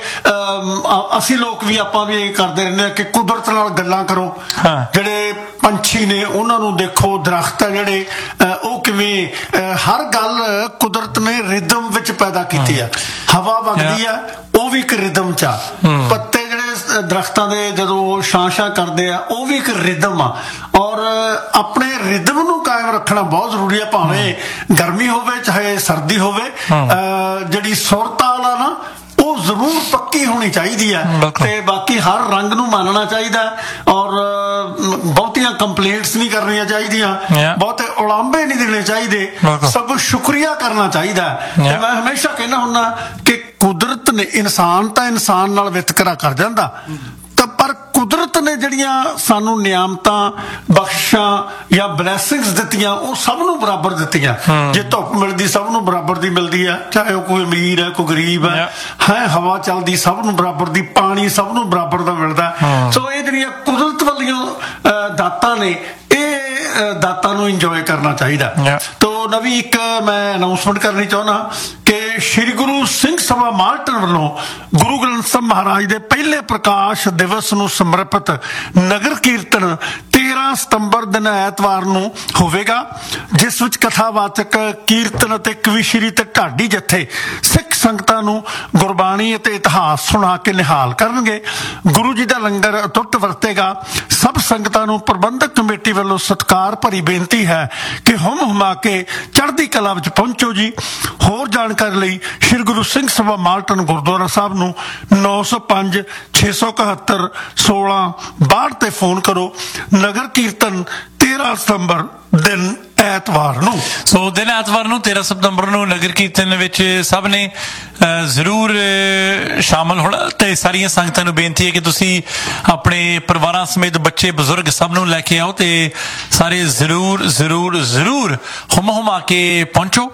ਅਸੀਂ ਲੋਕ ਵੀ ਆਪਾਂ ਵੀ ਇਹ ਕਰਦੇ ਰਹਿੰਦੇ ਹਾਂ ਕਿ ਕੁਦਰਤ ਨਾਲ ਗੱਲਾਂ ਕਰੋ। ਜਿਹੜੇ ਪੰਛੀ ਨੇ ਉਹਨਾਂ ਨੂੰ ਦੇਖੋ, ਦਰਖਤ ਆ ਜਿਹੜੇ ਉਹ ਕਿਵੇਂ ਹਰ ਗੱਲ ਕੁਦਰਤ ਨੇ ਰਿਦਮ ਵਿੱਚ ਪੈਦਾ ਕੀਤੀ ਆ। ਹਵਾ ਵਗਦੀ ਆ ਉਹ ਵੀ ਇੱਕ ਰਿਦਮ ਚ ਆ। ਪੱਤੇ ਜਿਹੜੇ ਦਰਖਤਾਂ ਦੇ ਜਦੋਂ ਛਾਂ ਛਾਂ ਕਰਦੇ ਆ ਉਹ ਵੀ ਇੱਕ ਰਿਦਮ ਆ। ਔਰ ਆਪਣੇ ਰਿਦਮ ਨੂੰ ਕਾਇਮ ਰੱਖਣਾ ਬਹੁਤ ਜ਼ਰੂਰੀ ਆ, ਭਾਵੇਂ ਗਰਮੀ ਹੋਵੇ ਚਾਹੇ ਸਰਦੀ ਹੋਵੇ। ਜਿਹੜੀ ਸੁਰ ਤਾਲ ਆ ਨਾ ਉਹ ਜ਼ਰੂਰ ਪੱਕੀ ਹੋਣੀ ਚਾਹੀਦੀ ਹੈ। ਤੇ ਬਾਕੀ ਹਰ ਰੰਗ ਨੂੰ ਮੰਨਣਾ ਚਾਹੀਦਾ ਔਰ ਬਹੁਤੀਆਂ ਕੰਪਲੇਂਟਸ ਨਹੀਂ ਕਰਨੀਆਂ ਚਾਹੀਦੀਆਂ, ਬਹੁਤੇ ਉਲਾਂਭੇ ਨਹੀਂ ਦੇਣੇ ਚਾਹੀਦੇ, ਸਭ ਸ਼ੁਕਰੀਆ ਕਰਨਾ ਚਾਹੀਦਾ। ਤੇ ਮੈਂ ਹਮੇਸ਼ਾ ਕਹਿੰਦਾ ਹੁੰਦਾ ਕਿ ਕੁਦਰਤ ਨੇ ਇਨਸਾਨ ਤਾਂ ਇਨਸਾਨ ਨਾਲ ਵਿਤਕਰਾ ਕਰ ਜਾਂਦਾ, ਪਰ ਕੁਦਰਤ ਨੇ ਜਿਹੜੀਆਂ ਸਾਨੂੰ ਨਿਆਮਤਾਂ ਬਖਸ਼ਾਂ ਜਾਂ ਬਲੈਸਿੰਗਸ ਦਿੱਤੀਆਂ ਉਹ ਸਭ ਨੂੰ ਬਰਾਬਰ ਦਿੱਤੀਆਂ। ਜੇ ਧੁੱਪ ਮਿਲਦੀ ਸਭ ਨੂੰ ਬਰਾਬਰ ਦੀ ਮਿਲਦੀ ਹੈ, ਚਾਹੇ ਉਹ ਕੋਈ ਅਮੀਰ ਹੈ ਕੋਈ ਗਰੀਬ ਹੈ। ਹੈ ਹਵਾ ਚੱਲਦੀ ਸਭ ਨੂੰ ਬਰਾਬਰ ਦੀ, ਪਾਣੀ ਸਭ ਨੂੰ ਬਰਾਬਰ ਦਾ ਮਿਲਦਾ। ਸੋ ਇਹ ਜਿਹੜੀਆਂ ਕੁਦਰਤ ਵਾਲੀਆਂ ਦਾਤਾਂ ਨੇ ਇਹ ਦਾਤਾਂ ਨੂੰ ਇੰਜੋਏ ਕਰਨਾ ਚਾਹੀਦਾ। ਤੋ ਨਵੀਂ ਇੱਕ ਮੈਂ ਅਨਾਉਂਸਮੈਂਟ ਕਰਨੀ ਚਾਹੁੰਦਾ ਕਿ ਸ਼੍ਰੀ ਗੁਰੂ ਸਿੰਘ ਸਭਾ ਮਾਲਟਨ ਵੱਲੋਂ ਗੁਰੂ ਗ੍ਰੰਥ ਸਾਹਿਬ ਮਹਾਰਾਜ ਦੇ ਪਹਿਲੇ ਪ੍ਰਕਾਸ਼ ਦਿਵਸ ਨੂੰ ਸਮਰਪਿਤ ਨਗਰ ਕੀਰਤਨ ਤੇਰਾਂ ਸਤੰਬਰ ਦਿਨ ਐਤਵਾਰ ਨੂੰ ਹੋਵੇਗਾ, ਜਿਸ ਵਿੱਚ ਕਥਾਵਾਚਕ ਕੀਰਤਨ ਅਤੇ ਕਵੀਸ਼ਰੀ ਤੇ ਢਾਡੀ ਜਥੇ ਸਿੱਖ ਸੰਗਤਾਂ ਨੂੰ ਗੁਰਬਾਣੀ ਅਤੇ ਇਤਿਹਾਸ ਸੁਣਾ ਕੇ ਨਿਹਾਲ ਕਰਨਗੇ। ਗੁਰੂ ਜੀ ਦਾ ਲੰਗਰ ਅਟੁੱਟ ਵਰਤੇਗਾ। ਸਭ ਸੰਗਤਾਂ ਨੂੰ ਪ੍ਰਬੰਧਕ ਕਮੇਟੀ ਵੱਲੋਂ ਸਤਿਕਾਰ ਭਰੀ ਬੇਨਤੀ ਹੈ ਕਿ ਹੁਮ ਹੁਮਾ ਕੇ ਚੜ੍ਹਦੀ ਕਲਾ ਵਿੱਚ ਪਹੁੰਚੋ ਜੀ। ਹੋਰ ਜਾਣਕਾਰੀ ਲਈ ਸ਼੍ਰੀ ਗੁਰੂ ਸਿੰਘ ਸਭਾ ਮਾਲਟਨ ਗੁਰਦੁਆਰਾ ਸਾਹਿਬ ਨੂੰ ਨੌ ਸੌ ਪੰਜ ਛੇ ਸੌ ਇਕਹੱਤਰ ਸੋਲਾਂ ਬਾਹਠ ਤੇ ਫੋਨ ਕਰੋ। ਨਗਰ ਕੀਰਤਨ ਤੇਰਾਂ ਸਤੰਬਰ ਦਿਨ ਐਤਵਾਰ ਨੂੰ। ਸੋ ਦਿਨ ਐਤਵਾਰ ਨੂੰ ਤੇਰਾਂ ਸਤੰਬਰ ਨੂੰ ਨਗਰ ਕੀਰਤਨ ਵਿੱਚ ਸਭ ਨੇ ਜ਼ਰੂਰ ਸ਼ਾਮਲ ਹੋਣਾ। ਤੇ ਸਾਰੀਆਂ ਸੰਗਤਾਂ ਨੂੰ ਬੇਨਤੀ ਹੈ ਕਿ ਤੁਸੀਂ ਆਪਣੇ ਪਰਿਵਾਰਾਂ ਸਮੇਤ ਬੱਚੇ ਬਜ਼ੁਰਗ ਸਭ ਨੂੰ ਲੈ ਕੇ ਆਓ ਤੇ ਸਾਰੇ ਜ਼ਰੂਰ ਜ਼ਰੂਰ ਜ਼ਰੂਰ ਹੁਮ ਹੁਮਾ ਕੇ ਪਹੁੰਚੋ।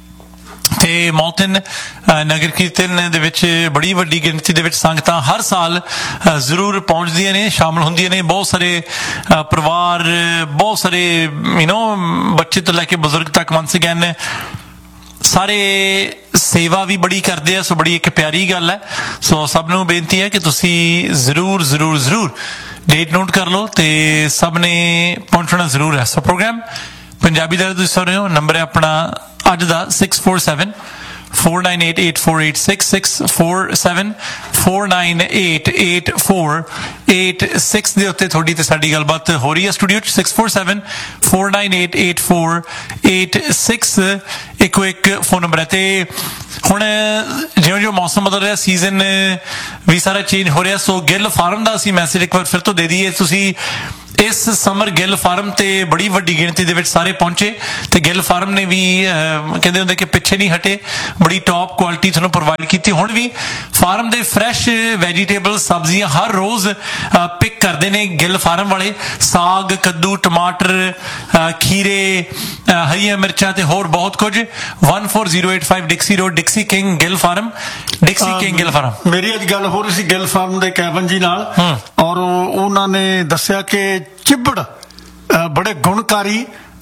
ਤੇ ਮੌਲਟਨ ਨਗਰ ਕੀਰਤਨ ਦੇ ਵਿੱਚ ਬੜੀ ਵੱਡੀ ਗਿਣਤੀ ਦੇ ਵਿੱਚ ਸੰਗਤਾਂ ਹਰ ਸਾਲ ਜ਼ਰੂਰ ਪਹੁੰਚਦੀਆਂ ਨੇ, ਸ਼ਾਮਲ ਹੁੰਦੀਆਂ ਨੇ। ਬਹੁਤ ਸਾਰੇ ਪਰਿਵਾਰ, ਬਹੁਤ ਸਾਰੇ ਯੂ ਨੋ ਬੱਚੇ ਤੋਂ ਲੈ ਕੇ ਬਜ਼ੁਰਗ ਤੱਕ ਵੰਸ ਅਗੇਨ ਸਾਰੇ ਸੇਵਾ ਵੀ ਬੜੀ ਕਰਦੇ ਆ। ਸੋ ਬੜੀ ਇੱਕ ਪਿਆਰੀ ਗੱਲ ਹੈ। ਸੋ ਸਭ ਨੂੰ ਬੇਨਤੀ ਹੈ ਕਿ ਤੁਸੀਂ ਜ਼ਰੂਰ ਜ਼ਰੂਰ ਜ਼ਰੂਰ ਡੇਟ ਨੋਟ ਕਰ ਲਓ ਤੇ ਸਭ ਨੇ ਪਹੁੰਚਣਾ ਜ਼ਰੂਰ ਹੈ। ਸੋ ਪ੍ਰੋਗਰਾਮ ਪੰਜਾਬੀ ਦਾ ਤੁਸੀਂ ਸੁਣ ਰਹੇ ਹੋ। ਨੰਬਰ ਹੈ ਆਪਣਾ ਅੱਜ ਦਾ six four seven four nine eight eight four eight six six four seven four nine eight eight four eight six ਦੇ ਉੱਤੇ ਤੁਹਾਡੀ ਤੇ ਸਾਡੀ ਗੱਲਬਾਤ ਹੋ ਰਹੀ ਹੈ ਸਟੂਡੀਓ ਚ। six four seven four nine eight eight four eight six ਇੱਕੋ ਇੱਕ ਫੋਨ ਨੰਬਰ ਹੈ। ਤੇ ਹੁਣ ਜਿਉਂ ਜਿਉਂ ਮੌਸਮ ਬਦਲ ਰਿਹਾ, ਸੀਜ਼ਨ ਵੀ ਸਾਰਾ ਚੇਂਜ ਹੋ ਰਿਹਾ, ਸੋ ਗਿੱਲ ਫਾਰਮ ਦਾ ਅਸੀਂ ਮੈਸੇਜ ਇੱਕ ਵਾਰ ਫਿਰ ਤੋਂ ਦੇ ਦਈਏ। ਤੁਸੀਂ ਇਸ ਸਮਰ ਗਿੱਲ ਫਾਰਮ ਤੇ ਬੜੀ ਵੱਡੀ ਗਿਣਤੀ ਦੇ ਵਿੱਚ ਸਾਰੇ ਪਹੁੰਚੇ ਤੇ ਗਿੱਲ ਫਾਰਮ ਨੇ ਵੀ ਕਹਿੰਦੇ ਹੁੰਦੇ ਕਿ ਪਿੱਛੇ ਨਹੀਂ ਹਟੇ, ਬੜੀ ਟੌਪ ਕੁਆਲਿਟੀ ਤੁਹਾਨੂੰ ਪ੍ਰੋਵਾਈਡ ਕੀਤੀ। ਹੁਣ ਵੀ ਫਾਰਮ ਦੇ ਫਰੈਸ਼ ਵੈਜੀਟੇਬਲ ਸਬਜ਼ੀਆਂ ਹਰ ਰੋਜ਼ ਪਿਕ ਕਰਦੇ ਨੇ ਗਿੱਲ ਫਾਰਮ ਵਾਲੇ। ਸਾਗ, ਕੱਦੂ, ਟਮਾਟਰ, ਖੀਰੇ, ਹਰੀਆਂ ਮਿਰਚਾਂ ਤੇ ਹੋਰ ਬਹੁਤ ਕੁਝ। one four zero eight five ਡਿਕਸੀ road, ਡਿਕਸੀ king Gill farm, ਡਿਕਸੀ king Gill farm. ਮੇਰੀ ਅੱਜ ਗੱਲ ਹੋ ਰਹੀ ਸੀ ਗਿੱਲ ਫਾਰਮ ਦੇ ਕੈਵਨ ਜੀ ਨਾਲ ਔਰ ਉਹਨਾਂ ਨੇ ਦੱਸਿਆ ਕਿ ਚਿੱਬੜ ਬੜੇ ਗੁਣਕਾਰੀ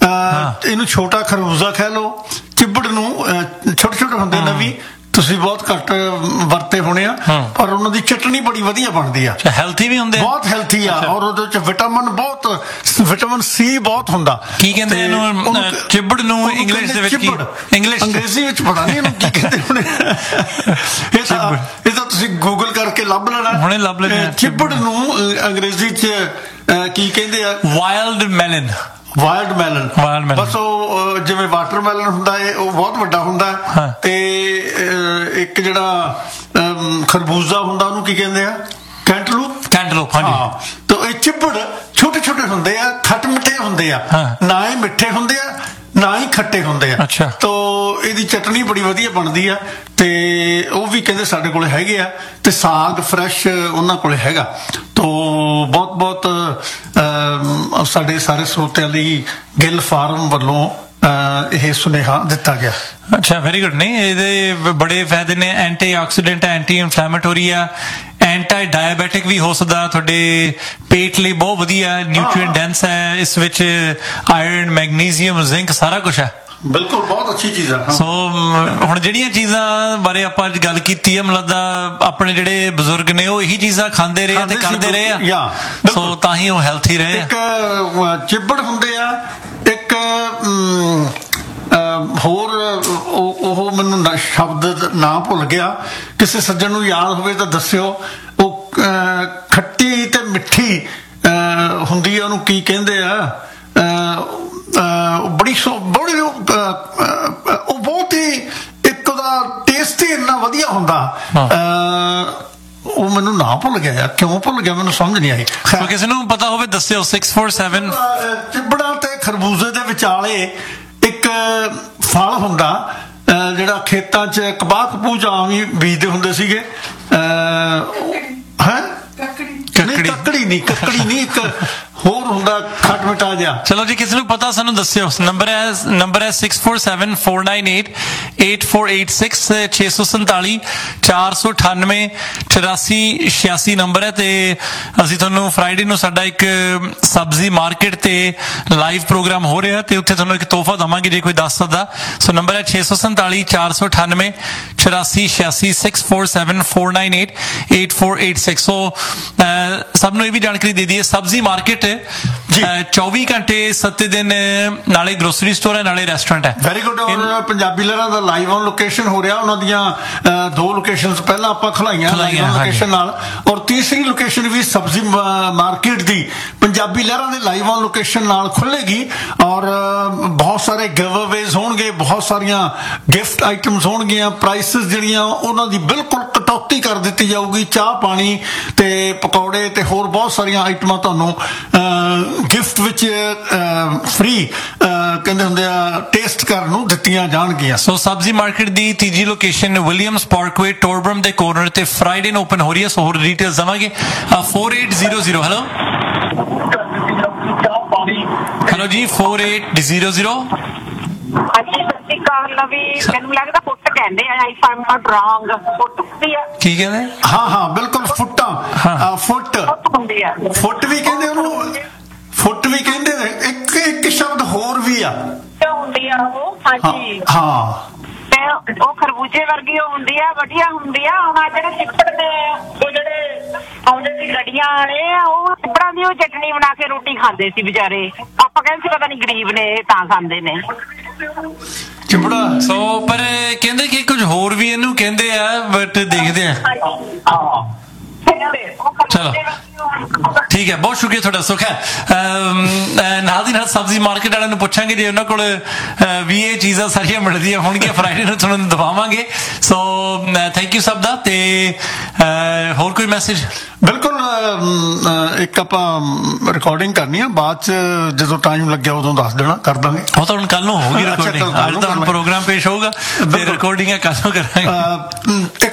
ਅਹ ਇਹਨੂੰ ਛੋਟਾ ਖਰਬੂਜ਼ਾ ਕਹਿ ਲਓ। ਚਿੱਬੜ ਨੂੰ ਛੋਟੇ ਛੋਟੇ ਹੁੰਦੇ ਨੇ ਵੀ, ਤੁਸੀਂ ਬਹੁਤ ਘੱਟ ਵਰਤੇ ਹੋਣੇ ਆ, ਪਰ ਉਹਨਾਂ ਦੀ ਚਟਨੀ ਬੜੀ ਵਧੀਆ ਬਣਦੀ ਆ। ਹੈਲਥੀ ਵੀ ਹੁੰਦੇ, ਬਹੁਤ ਹੈਲਥੀ ਆ, ਔਰ ਉਹਦੇ ਚ ਵਿਟਾਮਿਨ ਬਹੁਤ, ਵਿਟਾਮਿਨ ਸੀ ਬਹੁਤ ਹੁੰਦਾ। ਕੀ ਕਹਿੰਦੇ ਇਹਨੂੰ ਚਿੱਬੜ ਨੂੰ ਇੰਗਲਿਸ਼ ਦੇ ਵਿੱਚ? ਇੰਗਲਿਸ਼ ਅੰਗਰੇਜ਼ੀ ਵਿੱਚ ਪਤਾ ਨਹੀਂ ਇਹਨੂੰ ਕੀ ਕਹਿੰਦੇ ਹੁਣ। ਇਹ ਤਾਂ ਇਹ ਤਾਂ ਤੁਸੀਂ ਗੂਗਲ ਕਰਕੇ ਲੱਭ ਲੈਣਾ, ਹੁਣੇ ਲੱਭ ਲੈਣਾ। ਚਿੱਬੜ ਨੂੰ ਅੰਗਰੇਜ਼ੀ ਚ ਕੀ ਕਹਿੰਦੇ ਆ? Wild melon. Wild melon. ਬਸ ਉਹ ਜਿਵੇਂ ਵਾਟਰਮੈਲਨ ਹੁੰਦਾ ਹੈ, ਉਹ ਬਹੁਤ ਵੱਡਾ ਹੁੰਦਾ ਹੈ। ਤੇ ਇੱਕ ਜਿਹੜਾ ਖਰਬੂਜ਼ਾ ਹੁੰਦਾ ਉਹਨੂੰ ਕੀ ਕਹਿੰਦੇ ਆ? ਕੈਂਟਲੂਪ। ਕੈਂਟਲੂਪ, ਹਾਂਜੀ। ਤੇ ਇਹ ਚਿੱਬੜ ਛੋਟੇ ਛੋਟੇ ਹੁੰਦੇ ਆ, ਖੱਟ ਮਿੱਠੇ ਹੁੰਦੇ ਆ, ਨਾ ਹੀ ਮਿੱਠੇ ਹੁੰਦੇ ਆ ਨਾ ਹੀ ਖੱਟੇ ਹੁੰਦੇ ਆ। ਤੋ ਇਹਦੀ ਚਟਨੀ ਬੜੀ ਵਧੀਆ ਬਣਦੀ ਆ, ਤੇ ਉਹ ਵੀ ਕਹਿੰਦੇ ਸਾਡੇ ਕੋਲ ਹੈਗੇ ਆ, ਤੇ ਸਾਗ ਫਰੈਸ਼ ਉਹਨਾਂ ਕੋਲ ਹੈਗਾ। ਤੋ ਬਹੁਤ ਬਹੁਤ ਸਾਡੇ ਸਾਰੇ ਸਰੋਤਿਆਂ ਲਈ ਗਿੱਲ ਫਾਰਮ ਵੱਲੋਂ ਇਹ ਸੁਨੇਹਾ ਦਿੱਤਾ ਗਿਆ। ਅੱਛਾ, ਵੈਰੀ ਗੁੱਡ। ਨਹੀਂ, ਇਹਦੇ ਬੜੇ ਫਾਇਦੇ ਨੇ, ਐਂਟੀ ਆਕਸੀਡੈਂਟ, ਐਂਟੀ ਇਨਫਲੈਮੇਟਰੀ ਆ, ਐਂਟੀ ਡਾਇਬੈਟਿਕ ਵੀ ਹੋ ਸਕਦਾ, ਤੁਹਾਡੇ ਪੇਟ ਲਈ ਬਹੁਤ ਵਧੀਆ, ਨਿਊਟ੍ਰੀਐਂਟ ਡੈਂਸ ਹੈ, ਇਸ ਵਿੱਚ ਆਇਰਨ, ਮੈਗਨੀਜ਼ੀਅਮ, ਜ਼ਿੰਕ ਸਾਰਾ ਕੁਝ ਹੈ। ਬਿਲਕੁਲ, ਬਹੁਤ ਅੱਛੀ ਚੀਜ਼ ਆ। ਸੋ ਹੁਣ ਜਿਹੜੀਆਂ ਚੀਜ਼ਾਂ ਬਾਰੇ ਆਪਾਂ ਅੱਜ ਗੱਲ ਕੀਤੀ ਹੈ, ਮਤਲਬ ਦਾ ਆਪਣੇ ਜਿਹੜੇ ਬਜ਼ੁਰਗ ਨੇ ਉਹ ਇਹੀ ਚੀਜ਼ਾਂ ਖਾਂਦੇ ਰਹੇ ਤੇ ਕਰਦੇ ਰਹੇ ਆ, ਸੋ ਤਾਂ ਹੀ ਉਹ ਹੈਲਥੀ ਰਹੇ ਆ। ਇੱਕ ਚਿੱਬੜ ਹੁੰਦੇ ਆ, ਇੱਕ ਹੋਰ ਉਹ ਮੈਨੂੰ ਸ਼ਬਦ ਨਾ ਭੁੱਲ ਗਿਆ, ਕਿਸੇ ਸੱਜਣ ਨੂੰ ਯਾਦ ਹੋਵੇ ਤਾਂ ਦੱਸਿਓ। ਉਹ ਖੱਟੀ ਤੇ ਮਿੱਠੀ ਹੁੰਦੀ ਆ, ਉਹਨੂੰ ਕੀ ਕਹਿੰਦੇ ਆ? ਬੜੀ ਬੜੀ ਉਹ ਬਹੁਤ ਹੀ, ਇੱਕ ਉਹਦਾ ਟੇਸਟ ਹੀ ਇੰਨਾ ਵਧੀਆ ਹੁੰਦਾ। ਉਹ ਮੈਨੂੰ ਨਾ ਭੁੱਲ ਗਿਆ ਯਾਰ, ਕਿਉਂ ਭੁੱਲ ਗਿਆ ਮੈਨੂੰ ਸਮਝ ਨਹੀਂ ਆਈ। ਕਿਸੇ ਨੂੰ ਪਤਾ ਹੋਵੇ ਦੱਸਿਓ। ਸਿਕਸ ਫੋਰ ਸੈਵਨ ਚਿੱਬੜਾਂ ਤੇ ਖਰਬੂਜ਼ੇ ਦੇ ਵਿਚਾਲੇ ਇੱਕ ਫਲ ਹੁੰਦਾ ਜਿਹੜਾ ਖੇਤਾਂ 'ਚ ਕਪਾਹ ਕਪੂਹ 'ਚ ਆਮ ਹੀ ਬੀਜਦੇ ਹੁੰਦੇ ਸੀਗੇ। ਹੈ ਕੱਕੜੀ? ਕੱਕੜੀ ਨਹੀਂ, ਕੱਕੜੀ ਨਹੀਂ, ਇੱਕ ਹੋਰ ਹੁੰਦਾ ਖੱਟ ਮਿੱਠਾ ਜਿਹਾ। ਚਲੋ ਜੀ, ਕਿਸੇ ਨੂੰ ਪਤਾ ਸਾਨੂੰ ਦੱਸਿਓ। ਨੰਬਰ ਹੈ ਨੰਬਰ ਹੈ six four seven four nine eight eight four eight six, ਛੇ ਸੌ ਸੰਤਾਲੀ ਚਾਰ ਸੌ ਅਠਾਨਵੇਂ ਚੁਰਾਸੀ ਛਿਆਸੀ ਨੰਬਰ ਹੈ। ਤੇ ਅਸੀਂ ਤੁਹਾਨੂੰ ਫਰਾਈਡੇ ਨੂੰ ਸਾਡਾ ਇੱਕ ਸਬਜ਼ੀ ਮਾਰਕੀਟ ਤੇ ਲਾਈਵ ਪ੍ਰੋਗਰਾਮ ਹੋ ਰਿਹਾ, ਤੇ ਉੱਥੇ ਤੁਹਾਨੂੰ ਇੱਕ ਤੋਹਫਾ ਦੇਵਾਂਗੇ ਜੇ ਕੋਈ ਦੱਸ ਸਕਦਾ। ਸੋ ਨੰਬਰ ਹੈ ਛੇ ਸੌ ਸੰਤਾਲੀ ਚਾਰ ਸੌ ਅਠਾਨਵੇਂ ਚੁਰਾਸੀ ਛਿਆਸੀ, six four seven four nine eight eight four eight six. ਸੋ ਸਭ ਨੂੰ ਇਹ ਵੀ ਜਾਣਕਾਰੀ ਦੇ ਦਈਏ, ਸਬਜ਼ੀ ਮਾਰਕੀਟ ਚੌਵੀ ਘੰਟੇ ਸੱਤੇ ਦਿਨ ਨਾਲੇ ਗਰੋਸਰੀ ਸਟੋਰ ਹੈ ਨਾਲੇ ਰੈਸਟੋਰੈਂਟ ਹੈ। Very good. ਔਰ ਪੰਜਾਬੀ ਲਹਿਰਾਂ ਦਾ ਲਾਈਵ ਔਨ ਲੋਕੇਸ਼ਨ ਹੋ ਰਿਹਾ, ਉਹਨਾਂ ਦੀਆਂ ਦੋ ਲੋਕੇਸ਼ਨਸ ਪਹਿਲਾਂ ਆਪਾਂ ਖਲਾਈਆਂ ਲਾਈਵ ਔਨ ਲੋਕੇਸ਼ਨ ਨਾਲ, ਔਰ ਤੀਸਰੀ ਲੋਕੇਸ਼ਨ ਵੀ ਸਬਜ਼ੀ ਮਾਰਕੀਟ ਦੀ ਪੰਜਾਬੀ ਲਹਿਰਾਂ ਦੇ ਲਾਈਵ ਔਨ ਲੋਕੇਸ਼ਨ ਨਾਲ ਖੁੱਲੇਗੀ। ਔਰ ਬਹੁਤ ਸਾਰੇ ਗਿਵ ਅਵੇਜ਼ ਹੋਣਗੇ, ਬਹੁਤ ਸਾਰੀਆਂ ਗਿਫਟ ਆਈਟਮਸ ਹੋਣਗੀਆਂ, ਪ੍ਰਾਈਸਿਸ ਜਿਹੜੀਆਂ ਉਹਨਾਂ ਦੀ ਬਿਲਕੁਲ ਕਟੌਤੀ ਕਰ ਦਿੱਤੀ ਜਾਊਗੀ। ਚਾਹ ਪਾਣੀ ਤੇ ਪਕੌੜੇ ਤੇ ਹੋਰ ਬਹੁਤ ਸਾਰੀਆਂ ਆਈਟਮਾਂ ਤੁਹਾਨੂੰ ਗਿਫਟ ਵਿੱਚ ਫ੍ਰੀ ਕਹਿੰਦੇ ਹੁੰਦੇ ਆ ਟੇਸਟ ਕਰਨ ਨੂੰ ਦਿੱਤੀਆਂ ਜਾਣਗੀਆਂ। ਸੋ ਸਬਜ਼ੀ ਮਾਰਕੀਟ ਦੀ ਤੀਜੀ ਲੋਕੇਸ਼ਨ ਵਿਲੀਅਮਸ ਪਾਰਕਵੇ ਟੋਰਬਰਮ ਦੇ ਕੋਰਨਰ ਤੇ ਫਰਾਈਡੇ ਨੂੰ ਓਪਨ ਹੋ ਰਹੀ ਹੈ। ਸੋ ਹੋਰ ਡਿਟੇਲਸ ਦੇਵਾਂਗੇ। Four eight zero zero hello hello ਜੀ ਫੋਰ ਏਟ ਜ਼ੀਰੋ ਜ਼ੀਰੋ। ਮੈਨੂੰ ਲੱਗਦਾ ਫੁੱਟ ਕਹਿੰਦੇ ਆ, if I am not wrong. ਫੁੱਟ ਹੁੰਦੀ ਆ? ਕੀ ਕਹਿੰਦੇ? ਹਾਂ ਹਾਂ ਬਿਲਕੁਲ, ਫੁੱਟਾਂ, ਫੁੱਟ ਹੁੰਦੀ ਆ, ਫੁੱਟ ਵੀ ਕਹਿੰਦੇ ਉਹਨੂੰ, ਫੁੱਟ ਵੀ ਕਹਿੰਦੇ ਨੇ। ਇੱਕ ਇੱਕ ਸ਼ਬਦ ਹੋਰ ਵੀ ਆ ਹੁੰਦੀ ਆ ਉਹ। ਹਾਂਜੀ ਹਾਂ, ਤੇ ਉਹ ਖਰਬੂਜੇ ਵਰਗੀ ਉਹ ਹੁੰਦੀ ਆ, ਵਧੀਆ ਹੁੰਦੀ ਆ। ਹੁਣ ਜਿਹੜੇ ਚਿੱਪੜ ਨੇ, ਉਹ ਜਿਹੜੇ ਆਉਂਦੇ ਸੀ ਗੱਡੀਆਂ ਵਾਲੇ, ਉਹ ਚਿੱਪੜਾਂ ਦੀ ਉਹ ਚਟਨੀ ਬਣਾ ਕੇ ਰੋਟੀ ਖਾਂਦੇ ਸੀ ਵਿਚਾਰੇ। ਆਪਾਂ ਕਹਿੰਦੇ ਸੀ ਪਤਾ ਨੀ ਗਰੀਬ ਨੇ ਤਾਂ ਖਾਂਦੇ ਨੇ ਚਿਪੜਾ। ਸੋ ਪਰ ਕਹਿੰਦੇ ਕਿ ਕੁਝ ਹੋਰ ਵੀ ਇਹਨੂੰ ਕਹਿੰਦੇ ਆ, ਬਟ ਦੇਖਦੇ ਆ। ਚਲੋ ਠੀਕ ਹੈ, ਬਹੁਤ ਸ਼ੁਕਰੀਆ ਤੁਹਾਡਾ। ਸੁੱਖ ਹੈ ਨਾਲ ਦੀ ਨਾਲ ਸਬਜ਼ੀ ਮਾਰਕੀਟ ਵਾਲਿਆਂ ਨੂੰ ਪੁੱਛਾਂਗੇ ਜੇ ਉਹਨਾਂ ਕੋਲ ਵੀ ਇਹ ਚੀਜ਼ਾਂ ਸਾਰੀਆਂ ਮਿਲਦੀਆਂ ਹੋਣਗੀਆਂ, ਫਰਾਈਡੇ ਨੂੰ ਤੁਹਾਨੂੰ ਦਵਾਵਾਂਗੇ। ਸੋ ਥੈਂਕ ਯੂ ਸਭ ਦਾ। ਤੇ ਹੋਰ ਕੋਈ ਮੈਸੇਜ? ਬਿਲਕੁਲ, ਇੱਕ ਆਪਾਂ ਰਿਕਾਰਡਿੰਗ ਕਰਨੀ ਆ, ਬਾਅਦ ਚ ਜਦੋਂ ਟਾਈਮ ਲੱਗਿਆ ਉਦੋਂ ਦੱਸ ਦੇਣਾ, ਕਰ ਦਾਂਗੇ। ਉਹ ਤਾਂ ਹੁਣ ਕੱਲ ਨੂੰ ਹੋਊਗੀ ਰਿਕਾਰਡਿੰਗ, ਅੱਜ ਤਾਂ ਹੁਣ ਪ੍ਰੋਗਰਾਮ ਪੇਸ਼ ਹੋਊਗਾ, ਫਿਰ ਰਿਕਾਰਡਿੰਗ ਕੱਲ ਨੂੰ ਕਰਾਂਗੇ।